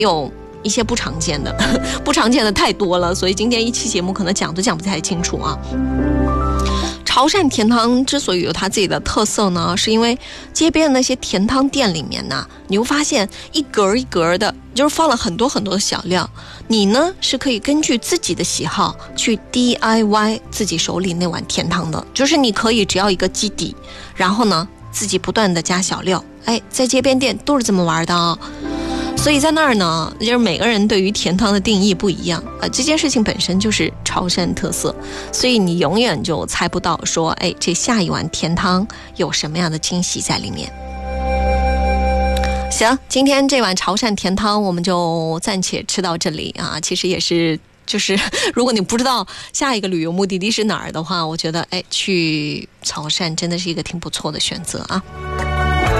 有一些不常见的不常见的太多了，所以今天一期节目可能讲都讲不太清楚啊。潮汕甜汤之所以有它自己的特色呢，是因为街边的那些甜汤店里面呢，你会发现一格一格的，就是放了很多很多的小料，你呢是可以根据自己的喜好去 DIY 自己手里那碗甜汤的，就是你可以只要一个基底，然后呢自己不断的加小料，在街边店都是这么玩的哦。所以在那儿呢，就是每个人对于甜汤的定义不一样这件事情本身就是潮汕特色，所以你永远就猜不到说这下一碗甜汤有什么样的惊喜在里面。行，今天这碗潮汕甜汤我们就暂且吃到这里啊。其实也是就是如果你不知道下一个旅游目的地是哪儿的话，我觉得去潮汕真的是一个挺不错的选择啊。